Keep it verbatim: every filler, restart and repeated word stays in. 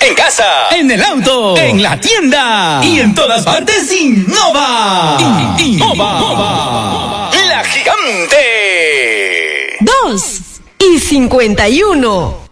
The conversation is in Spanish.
en casa, en el auto, en la tienda y en todas partes. Innova. Innova. La Gigante. Dos y cincuenta y uno.